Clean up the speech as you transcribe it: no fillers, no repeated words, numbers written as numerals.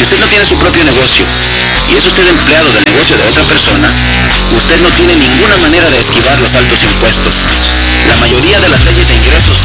Si usted no tiene su propio negocio y es usted empleado del negocio de otra persona, usted no tiene ninguna manera de esquivar los altos impuestos. La mayoría de las leyes de ingresos